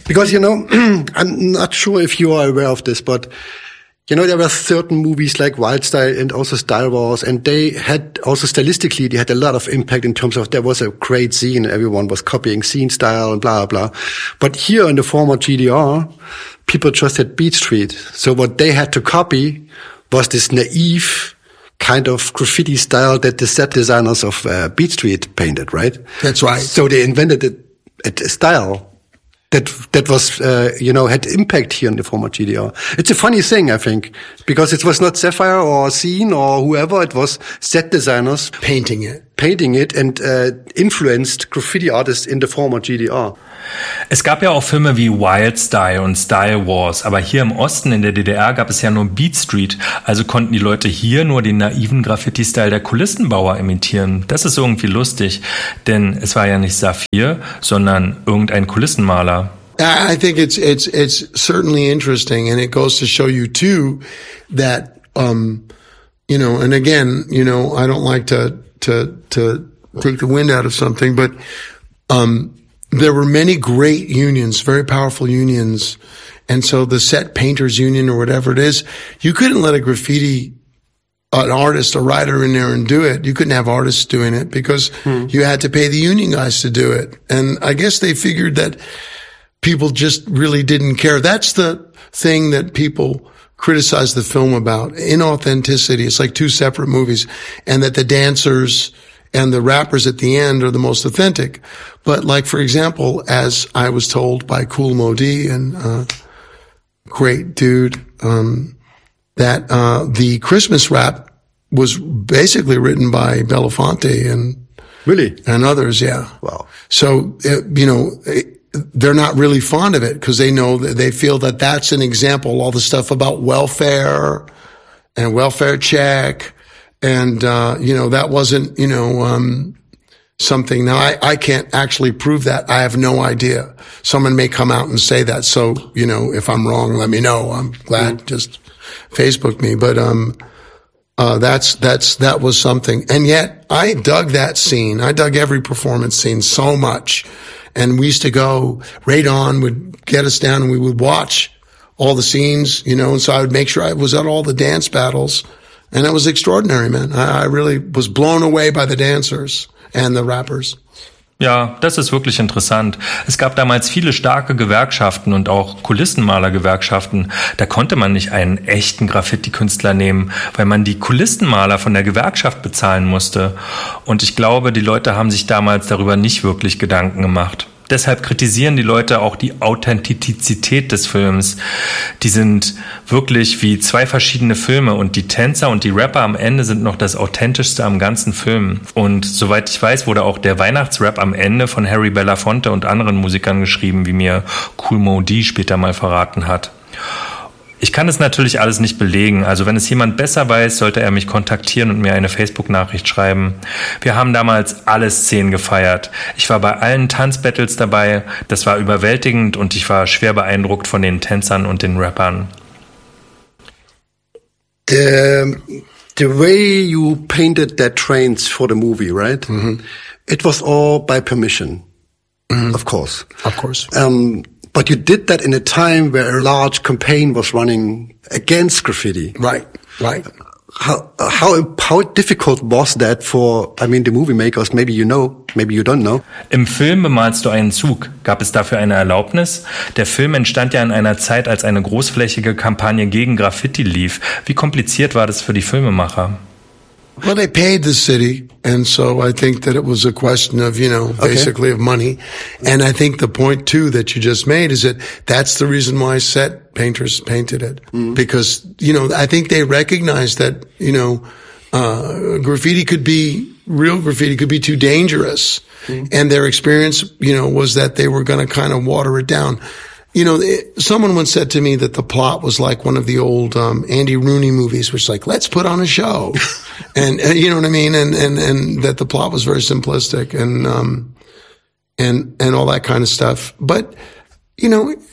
Because, I'm not sure if you are aware of this, but, there were certain movies like Wild Style and also Star Wars, and they had also stylistically, they had a lot of impact in terms of there was a great scene, everyone was copying scene style and blah, blah. But here in the former GDR, people just had Beat Street. So what they had to copy was this naive kind of graffiti style that the set designers of Beat Street painted, right? That's right. So they invented a style that was, had impact here in the former GDR. It's a funny thing, I think, because it was not Sapphire or Scene or whoever, it was set designers painting it and influenced graffiti artists in the former GDR. Es gab ja auch Filme wie Wild Style und Style Wars, aber hier im Osten in der DDR gab es ja nur Beat Street, also konnten die Leute hier nur den naiven Graffiti-Style der Kulissenbauer imitieren. Das ist irgendwie lustig, denn es war ja nicht Saphir, sondern irgendein Kulissenmaler. I think it's certainly interesting, and it goes to show you too that and again, I don't like to take the wind out of something, but there were many great unions, very powerful unions. And so the set painters union or whatever it is, you couldn't let an artist, a writer in there and do it. You couldn't have artists doing it because you had to pay the union guys to do it. And I guess they figured that people just really didn't care. That's the thing that people criticize the film about. Inauthenticity. It's like two separate movies, and that the dancers and the rappers at the end are the most authentic. But like, for example, as I was told by Kool Moe Dee, and great dude, that the Christmas rap was basically written by Belafonte and really and others. Yeah. Wow. So they're not really fond of it because they feel that that's an example. All the stuff about welfare and welfare check. And, that wasn't, something. Now, I can't actually prove that. I have no idea. Someone may come out and say that. So, if I'm wrong, let me know. I'm glad. Just Facebook me. But, that was something. And yet I dug that scene. I dug every performance scene so much. And we used to go, Radon would get us down and we would watch all the scenes, and so I would make sure I was at all the dance battles. And it was extraordinary, man. I really was blown away by the dancers and the rappers. Ja, das ist wirklich interessant. Es gab damals viele starke Gewerkschaften und auch Kulissenmalergewerkschaften. Da konnte man nicht einen echten Graffiti-Künstler nehmen, weil man die Kulissenmaler von der Gewerkschaft bezahlen musste. Und ich glaube, die Leute haben sich damals darüber nicht wirklich Gedanken gemacht. Deshalb kritisieren die Leute auch die Authentizität des Films. Die sind wirklich wie zwei verschiedene Filme und die Tänzer und die Rapper am Ende sind noch das Authentischste am ganzen Film. Und soweit ich weiß, wurde auch der Weihnachtsrap am Ende von Harry Belafonte und anderen Musikern geschrieben, wie mir Kool Moe Dee später mal verraten hat. Ich kann es natürlich alles nicht belegen, also wenn es jemand besser weiß, sollte er mich kontaktieren und mir eine Facebook-Nachricht schreiben. Wir haben damals alle Szenen gefeiert. Ich war bei allen Tanzbattles dabei, das war überwältigend und ich war schwer beeindruckt von den Tänzern und den Rappern. The way you painted that trains for the movie, right? Mm-hmm. It was all by permission, of course. Of course. But you did that in a time where a large campaign was running against graffiti. Right. How difficult was that for, the movie makers? Maybe you know, maybe you don't know. Im Film bemalst du einen Zug. Gab es dafür eine Erlaubnis? Der Film entstand ja in einer Zeit, als eine großflächige Kampagne gegen Graffiti lief. Wie kompliziert war das für die Filmemacher? Well, they paid the city, and so I think that it was a question of, basically of money. And I think the point, too, that you just made is that that's the reason why set painters painted it. Mm-hmm. Because, I think they recognized that, graffiti could be, real graffiti could be too dangerous. Mm-hmm. And their experience, was that they were going to kind of water it down. Someone once said to me that the plot was like one of the old Andy Rooney movies, which is like, let's put on a show. And you know what I mean? And that the plot was very simplistic and all that kind of stuff. But,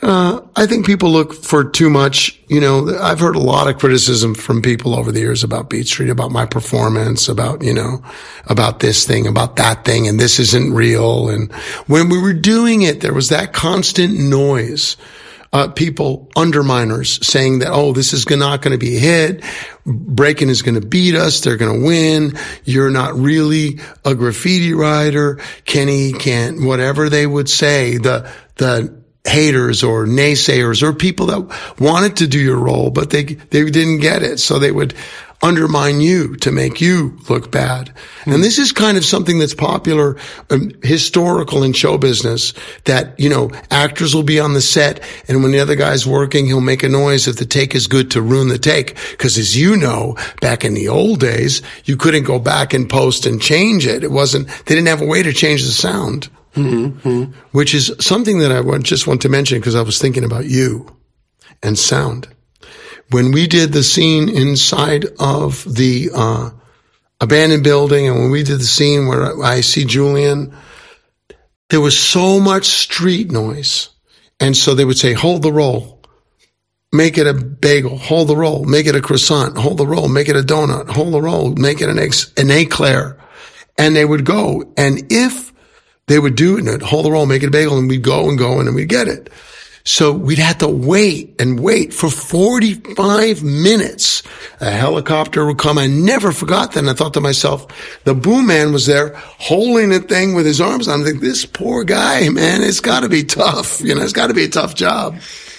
people look for too much. You know, I've heard a lot of criticism from people over the years about Beat Street, about my performance, about, you know, about this thing, about that thing, and this isn't real. And when we were doing it, there was that constant noise. People, underminers, saying that, oh, this is not going to be a hit. Breaking is going to beat us. They're going to win. You're not really a graffiti writer. Kenny can't, whatever they would say, the haters or naysayers or people that wanted to do your role, but they didn't get it. So they would undermine you to make you look bad. And this is kind of something that's popular, historical in show business, that, you know, actors will be on the set, and when the other guy's working, he'll make a noise if the take is good to ruin the take. Because as you know, back in the old days, you couldn't go back and post and change it. They didn't have a way to change the sound. Mm-hmm. Which is something that I just want to mention because I was thinking about you and sound. When we did the scene inside of the abandoned building, and when we did the scene where I see Julian, there was so much street noise. And so they would say, hold the roll, make it a bagel, hold the roll, make it a croissant, hold the roll, make it a donut, hold the roll, make it an eclair. And they would go. And if they would do it, and hold the roll, make it a bagel, and we'd go and go, and then we'd get it. So we'd have to wait and wait for 45 minutes. A helicopter would come. I never forgot that. And I thought to myself, the boom man was there holding the thing with his arms. I'm thinking, this poor guy, man, it's got to be tough. You know, it's got to be a tough job.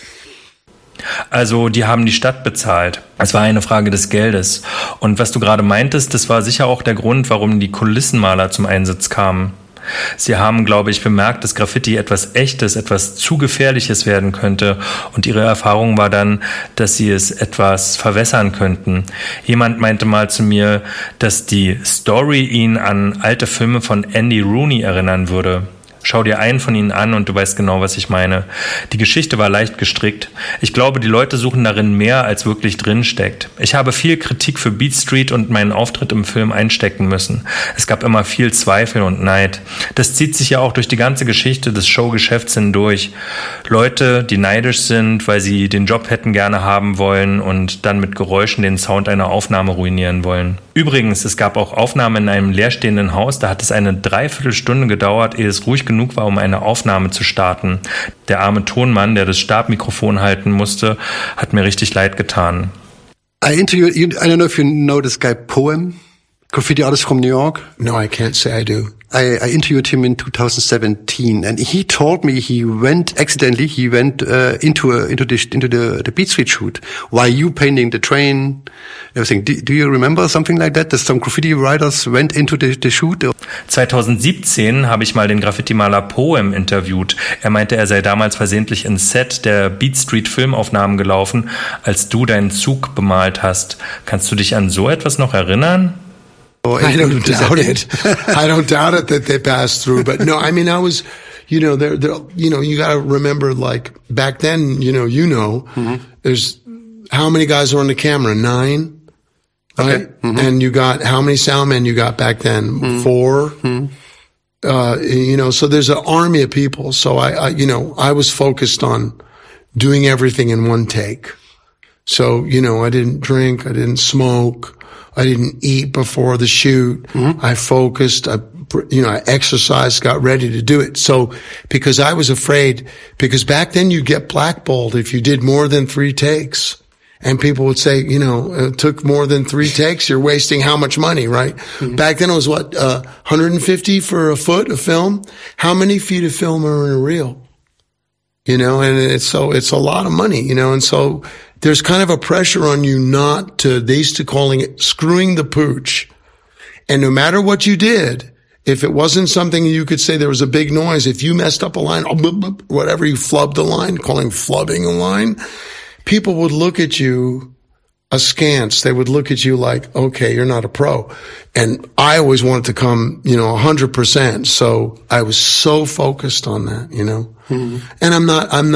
Also, die haben die Stadt bezahlt. Es war eine Frage des Geldes. Und was du gerade meintest, das war sicher auch der Grund, warum die Kulissenmaler zum Einsatz kamen. Sie haben, glaube ich, bemerkt, dass Graffiti etwas Echtes, etwas zu Gefährliches werden könnte, und ihre Erfahrung war dann, dass sie es etwas verwässern könnten. Jemand meinte mal zu mir, dass die Story ihn an alte Filme von Andy Rooney erinnern würde. Schau dir einen von ihnen an und du weißt genau, was ich meine. Die Geschichte war leicht gestrickt. Ich glaube, die Leute suchen darin mehr, als wirklich drin steckt. Ich habe viel Kritik für Beat Street und meinen Auftritt im Film einstecken müssen. Es gab immer viel Zweifel und Neid. Das zieht sich ja auch durch die ganze Geschichte des Showgeschäfts hindurch. Leute, die neidisch sind, weil sie den Job hätten gerne haben wollen und dann mit Geräuschen den Sound einer Aufnahme ruinieren wollen. Übrigens, es gab auch Aufnahmen in einem leerstehenden Haus, da hat es eine Dreiviertelstunde gedauert, ehe es ruhig genug war, um eine Aufnahme zu starten. Der arme Tonmann, der das Stabmikrofon halten musste, hat mir richtig leid getan. I don't know if you know this guy Poem, graffiti artist from New York. No, I can't say I do. I interviewed him in 2017, and he told me he went accidentally into the Beat Street shoot while you painting the train, everything. Do you remember something like that? That some graffiti writers went into the shoot? 2017 habe ich mal den Graffiti-Maler Poem interviewt. Er meinte, er sei damals versehentlich ins Set der Beat Street Filmaufnahmen gelaufen, als du deinen Zug bemalt hast. Kannst du dich an so etwas noch erinnern? I don't doubt it. I don't doubt it that they passed through. But no, I mean, I was, you know, you got to remember, like, back then, there's how many guys are on the camera? 9, right? Okay. Mm-hmm. And you got, how many soundmen you got back then? Mm-hmm. 4. Mm-hmm. So there's an army of people. So I was focused on doing everything in one take. So, I didn't drink, I didn't smoke. I didn't eat before the shoot. Mm-hmm. I focused, I exercised, got ready to do it. So, because I was afraid, because back then you get blackballed if you did more than 3 takes. And people would say, it took more than 3 takes, you're wasting how much money, right? Mm-hmm. Back then it was 150 for a foot of film? How many feet of film are in a reel? And it's a lot of money, and so there's kind of a pressure on you not to, they used to calling it screwing the pooch. And no matter what you did, if it wasn't something you could say there was a big noise, if you messed up a line, whatever, you flubbed a line, calling flubbing a line, people would look at you askance. They would look at you like, okay, you're not a pro. And I always wanted to come, 100%. So I was so focused on that, Mm-hmm. And I'm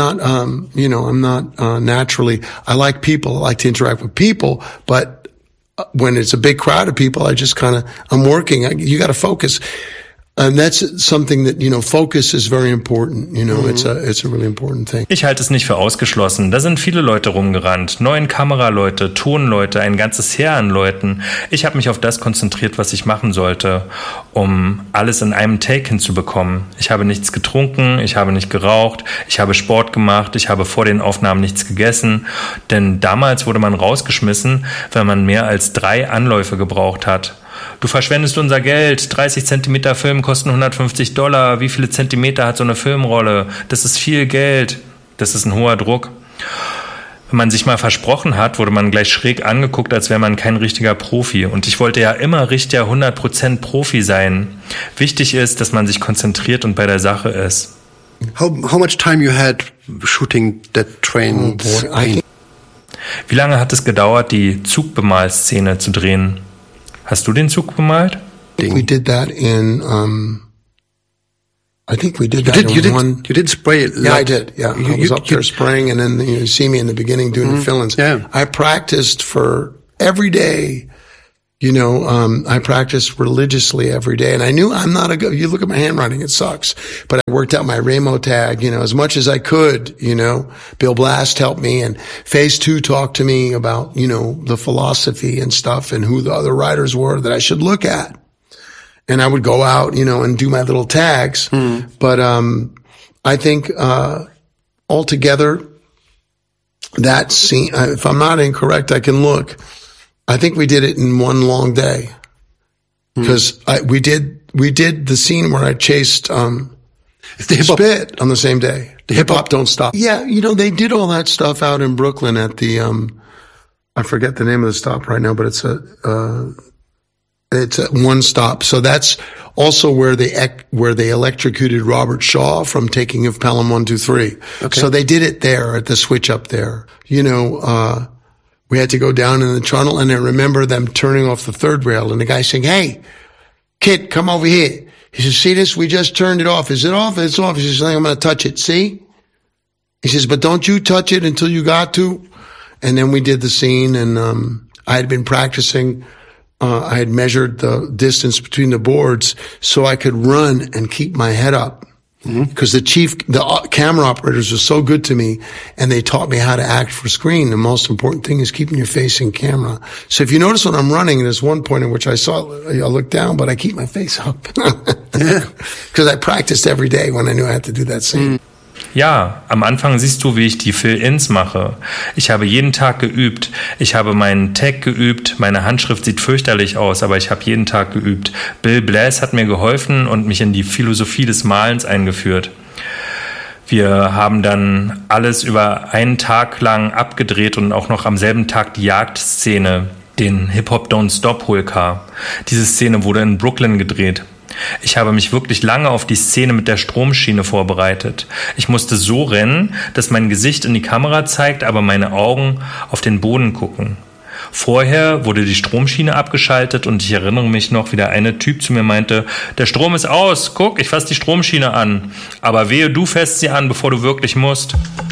not naturally, I like people, I like to interact with people, but when it's a big crowd of people, I just I'm working. You got to focus. And that's something that, focus is very important. It's a really important thing. Ich halte es nicht für ausgeschlossen. Da sind viele Leute rumgerannt. 9 Kameraleute, Tonleute, ein ganzes Heer an Leuten. Ich habe mich auf das konzentriert, was ich machen sollte, um alles in einem Take hinzubekommen. Ich habe nichts getrunken, ich habe nicht geraucht, ich habe Sport gemacht, ich habe vor den Aufnahmen nichts gegessen. Denn damals wurde man rausgeschmissen, wenn man mehr als 3 Anläufe gebraucht hat. Du verschwendest unser Geld, 30 Zentimeter Film kosten $150, wie viele Zentimeter hat so eine Filmrolle? Das ist viel Geld, das ist ein hoher Druck. Wenn man sich mal versprochen hat, wurde man gleich schräg angeguckt, als wäre man kein richtiger Profi. Und ich wollte ja immer richtiger 100% Profi sein. Wichtig ist, dass man sich konzentriert und bei der Sache ist. How much time you had shooting that train? Wie lange hat es gedauert, die Zugbemalszene zu drehen? Hast du den Zug bemalt? We did that in, I think we did that You did spray it. Yeah, I did. Yeah, I was up there spraying, and then you see me in the beginning doing the fill-ins. Yeah. I practiced for every day. I practiced religiously every day, and I knew I'm not you look at my handwriting, it sucks, but I worked out my Ramo tag, as much as I could, Bill Blast helped me, and Phase 2 talked to me about, the philosophy and stuff and who the other writers were that I should look at. And I would go out, and do my little tags. But, I think, altogether, that scene, if I'm not incorrect, I can look. I think we did it in one long day because we did the scene where I chased Spit on the same day. The Hip Hop Don't Stop. Yeah, they did all that stuff out in Brooklyn at the I forget the name of the stop right now, but it's a one stop. So that's also where they electrocuted Robert Shaw from Taking of Pelham 1, 2, 3. Okay. So they did it there at the switch up there. We had to go down in the tunnel, and I remember them turning off the third rail, and the guy saying, "Hey, kid, come over here." He says, "See this? We just turned it off. Is it off? It's off." He says, "I'm going to touch it. See?" He says, "But don't you touch it until you got to." And then we did the scene, and I had been practicing. I had measured the distance between the boards so I could run and keep my head up. Because the camera operators were so good to me, and they taught me how to act for screen. The most important thing is keeping your face in camera. So if you notice when I'm running, there's one point in which I look down, but I keep my face up. Because I practiced every day when I knew I had to do that scene. Ja, am Anfang siehst du, wie ich die Fill-Ins mache. Ich habe jeden Tag geübt. Ich habe meinen Tag geübt. Meine Handschrift sieht fürchterlich aus, aber ich habe jeden Tag geübt. Bill Blass hat mir geholfen und mich in die Philosophie des Malens eingeführt. Wir haben dann alles über einen Tag lang abgedreht und auch noch am selben Tag die Jagdszene, den Hip Hop Don't Stop Holcar. Diese Szene wurde in Brooklyn gedreht. Ich habe mich wirklich lange auf die Szene mit der Stromschiene vorbereitet. Ich musste so rennen, dass mein Gesicht in die Kamera zeigt, aber meine Augen auf den Boden gucken. Vorher wurde die Stromschiene abgeschaltet und ich erinnere mich noch, wie der eine Typ zu mir meinte, der Strom ist aus, guck, ich fasse die Stromschiene an. Aber wehe, du fässt sie an, bevor du wirklich musst.